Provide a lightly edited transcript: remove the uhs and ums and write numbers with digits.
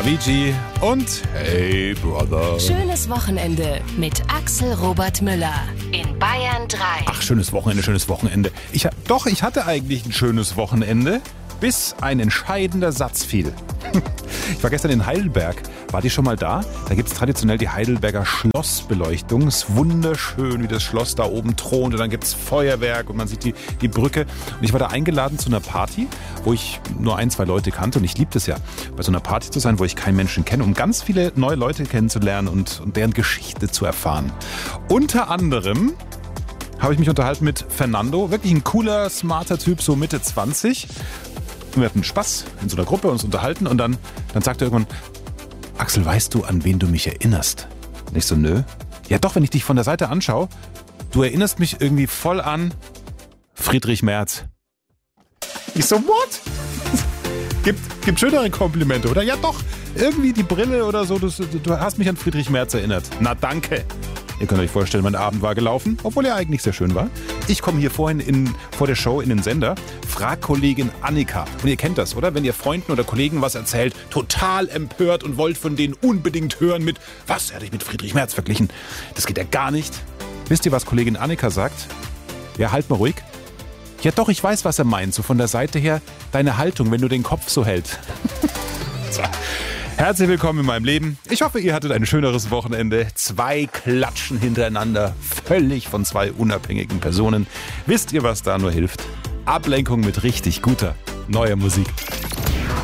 Avicii und Hey Brother. Schönes Wochenende mit Axel Robert Müller in Bayern 3. Ach, schönes Wochenende. Ich hatte eigentlich ein schönes Wochenende, bis ein entscheidender Satz fiel. Ich war gestern in Heidelberg. Wart ihr schon mal da? Da gibt es traditionell die Heidelberger Schlossbeleuchtung. Es ist wunderschön, wie das Schloss da oben thront. Und dann gibt es Feuerwerk und man sieht die Brücke. Und ich war da eingeladen zu einer Party, wo ich nur 1, 2 Leute kannte. Und ich liebe das ja, bei so einer Party zu sein, wo ich keinen Menschen kenne, um ganz viele neue Leute kennenzulernen und deren Geschichte zu erfahren. Unter anderem habe ich mich unterhalten mit Fernando. Wirklich ein cooler, smarter Typ, so Mitte 20. Und wir hatten Spaß in so einer Gruppe, uns unterhalten. Und dann sagt er irgendwann: Axel, weißt du, an wen du mich erinnerst? Und ich so, nö. Ja doch, wenn ich dich von der Seite anschaue, du erinnerst mich irgendwie voll an Friedrich Merz. Ich so, what? Gibt schönere Komplimente, oder? Ja doch, irgendwie die Brille oder so, du hast mich an Friedrich Merz erinnert. Na danke. Ihr könnt euch vorstellen, mein Abend war gelaufen, obwohl er eigentlich sehr schön war. Ich komme hier vor der Show in den Sender, frag Kollegin Annika. Und ihr kennt das, oder? Wenn ihr Freunden oder Kollegen was erzählt, total empört und wollt von denen unbedingt hören mit: Was, er hat dich mit Friedrich Merz verglichen? Das geht ja gar nicht. Wisst ihr, was Kollegin Annika sagt? Ja, halt mal ruhig. Ja doch, ich weiß, was er meint. So von der Seite her, deine Haltung, wenn du den Kopf so hältst. So. Herzlich willkommen in meinem Leben. Ich hoffe, ihr hattet ein schöneres Wochenende. 2 Klatschen hintereinander, völlig von 2 unabhängigen Personen. Wisst ihr, was da nur hilft? Ablenkung mit richtig guter, neuer Musik.